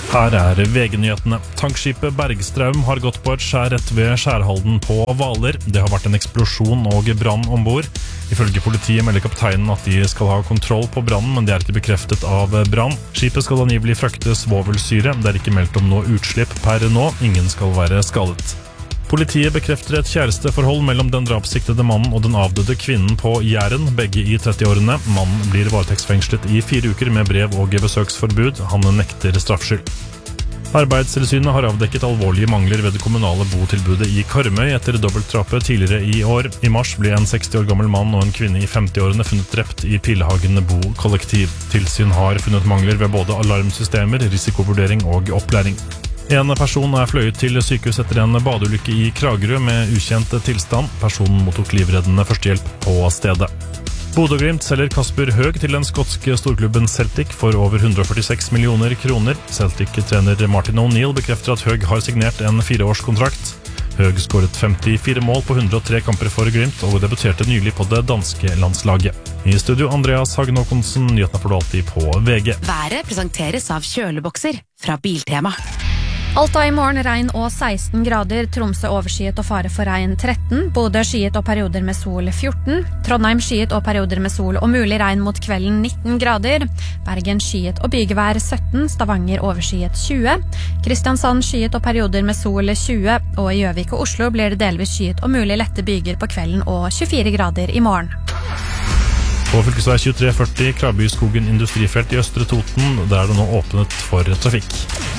Her VG-nyhetene. Tankskipet Bergstraum har gått på et skjær rett ved Skjærhalden på Hvaler. Det har vært en eksplosjon og brann ombord. Ifølge politiet melder kapteinen at de skal ha kontroll på brannen, men det er ikke bekreftet av brann. Skipet skal angivelig frakte svovelsyre. Det er ikke meldt om noe utslipp per nå. Ingen skal være skadet. Politiet bekrefter et kjæresteforhold mellom den drapssiktede mannen og den avdøde kvinnen på Jæren, begge i 30-årene. Mannen blir varetektsfengslet i 4 uker med brev- og besøksforbud. Han nekter straffskyld. Arbeidstilsynet har avdekket alvorlige mangler ved det kommunale botilbudet i Karmøy etter dobbeltdrapet tidligere i år. I mars ble en 60 år gammel mann og en kvinne i 50-årene funnet drept i Pilehagen bokollektiv. Tilsyn har funnet mangler ved både alarmsystemer, risikovurdering og opplæring. En person er fløyet til sykehus etter en badeulykke i Kragerø med ukjent tilstand. Personen mottok livreddende førstehjelp på stedet. Bodø/Glimt selger Kasper Høeg til den skotske storklubben Celtic for over 146 millioner kroner. Celtic-trener Martin O'Neill bekrefter at Høeg har signert en 4-årskontrakt. Høeg skåret 54 mål på 103 kamper for Glimt og debuterte nylig på det danske landslaget. I studio Andreas Hagen Håkonsen, nyhetene får du alltid på VG. Været presenteres av kjølebokser fra Biltema. Alta i morgen regn og 16 grader, Tromsø overskyet og fare for regn 13, Bodø skyet og perioder med sol 14, Trondheim skyet og perioder med sol og mulig regn mot kvelden 19 grader, Bergen skyet og bygevær 17, Stavanger overskyet 20, Kristiansand skyet og perioder med sol 20, og i Gjøvik og Oslo blir det delvis skyet og mulig lette byger på kvelden og 24 grader i morgen. På fylkesvei 2340 Krabyskogen industrifelt i Østre Toten, der er det nå åpnet for trafikk.